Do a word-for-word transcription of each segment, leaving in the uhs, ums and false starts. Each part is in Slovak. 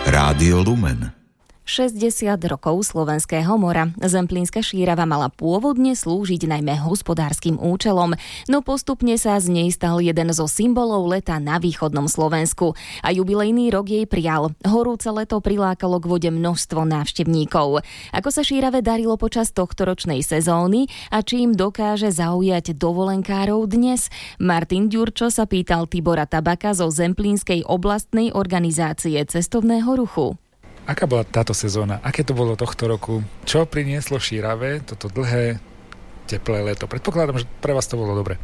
Rádio Lumen. šesťdesiat rokov Slovenského mora. Zemplínska šírava mala pôvodne slúžiť najmä hospodárskym účelom, no postupne sa z nej stal jeden zo symbolov leta na východnom Slovensku. A jubilejný rok jej prial. Horúce leto prilákalo k vode množstvo návštevníkov. Ako sa šírave darilo počas tohtoročnej sezóny a čím dokáže zaujať dovolenkárov dnes? Martin Ďurčo sa pýtal Tibora Tabaka zo Zemplínskej oblastnej organizácie cestovného ruchu. Aká bola táto sezóna? Aké to bolo tohto roku? Čo prinieslo šírave toto dlhé, teplé leto? Predpokladám, že pre vás to bolo dobre.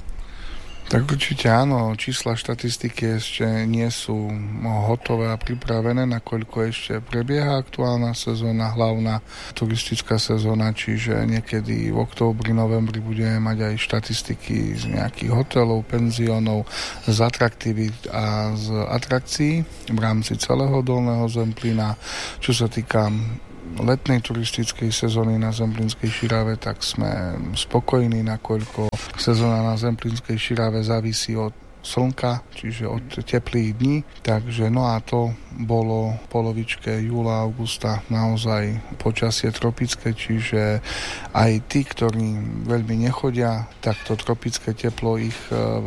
Tak určite áno, čísla štatistiky ešte nie sú hotové a pripravené, nakoľko ešte prebieha aktuálna sezóna, hlavná turistická sezóna, čiže niekedy v októbri, novembri budeme mať aj štatistiky z nejakých hotelov, penziónov, z atraktivít a z atrakcií v rámci celého Dolného Zemplína. Čo sa týka letnej turistickej sezóny na Zemplínskej šírave, tak sme spokojní, nakoľko sezóna na Zemplínskej šírave závisí od slnka, čiže od teplých dní. Takže no a to bolo v polovičke júla, augusta naozaj počasie tropické, čiže aj tí, ktorí veľmi nechodia, tak to tropické teplo ich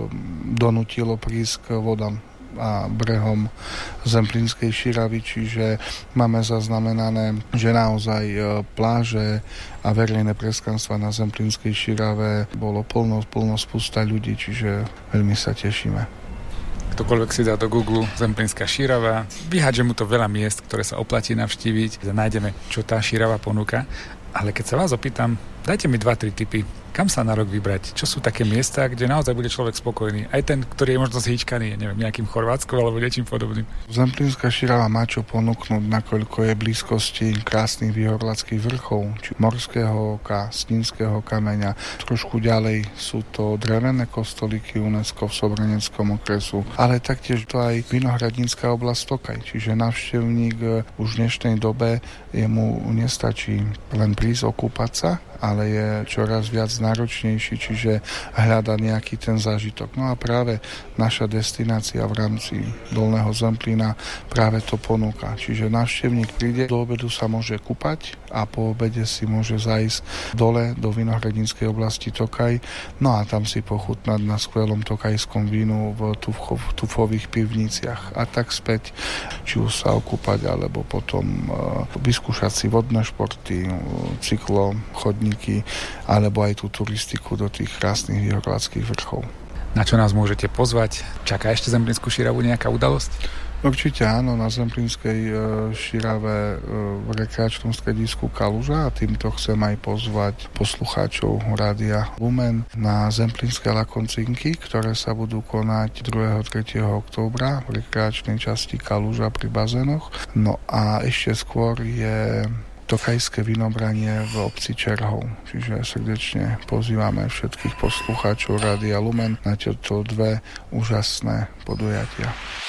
donútilo prísť k vodám a brehom Zemplínskej šíravy, čiže máme zaznamenané, že naozaj pláže a verejné prestranstva na Zemplínskej šírave bolo plno, plno spústa ľudí, čiže veľmi sa tešíme. Ktokoľvek si dá do Google Zemplínska šírava, vyhádže mu to veľa miest, ktoré sa oplatí navštíviť. Nájdeme, čo tá šírava ponúka. Ale keď sa vás opýtam, dajte mi dva tri tipy, kam sa na rok vybrať? Čo sú také miesta, kde naozaj bude človek spokojný? Aj ten, ktorý je možno zhýčkaný, neviem, nejakým Chorvátskom alebo niečím podobným. Zemplínska šírava má čo ponúknuť, nakoľko je blízkosti krásnych výhorlackých vrchov, či morského oka, Snínskeho kameňa. Trošku ďalej sú to drevené kostolíky UNESCO v Sobreneckom okresu, ale taktiež to aj vinohradnícka oblasť Tokaj. Čiže návštevník už v dnešnej dobe jemu nestačí len prísť okúpať sa, ale je čoraz viac náročnejší, čiže hľada nejaký ten zážitok. No a práve naša destinácia v rámci Dolného Zemplína práve to ponúka. Čiže návštevník príde, do obedu sa môže kúpať a po obede si môže zajsť dole do vinohradníckej oblasti Tokaj, no a tam si pochutnať na skvelom tokajskom vínu v tufo, tufových pivniciach a tak späť, či už sa okúpať, alebo potom uh, vyskúšať si vodné športy, cyklo, chodníky, alebo aj tú turistiku do tých krásnych výhorláckých vrchov. Na čo nás môžete pozvať? Čaká ešte Zemplínsku šíravu nejaká udalosť? Určite áno, na Zemplínskej e, šírave e, v rekreačnom stredisku Kaluža, a týmto chcem aj pozvať poslucháčov Rádia Lumen na Zemplínske lakoncinky, ktoré sa budú konať druhého a tretieho októbra v rekreačnej časti Kaluža pri bazénoch. No a ešte skôr je tokajské vinobranie v obci Čerhov. Čiže srdečne pozývame všetkých poslucháčov Rádia Lumen na tieto dve úžasné podujatia.